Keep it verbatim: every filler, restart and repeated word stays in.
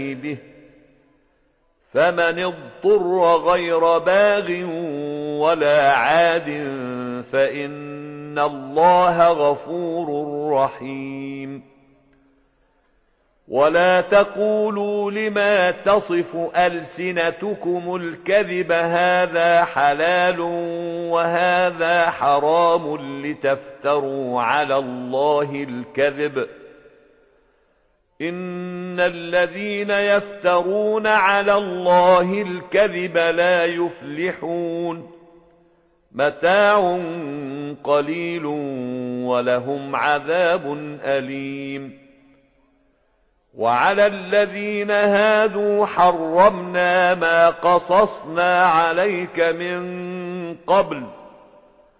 به فمن اضطر غير باغ ولا عاد فإن الله غفور رحيم. ولا تقولوا لما تصف ألسنتكم الكذب هذا حلال وهذا حرام لتفتروا على الله الكذب إن الذين يفترون على الله الكذب لا يفلحون. متاع قليل ولهم عذاب أليم. وعلى الذين هادوا حرمنا ما قصصنا عليك من قبل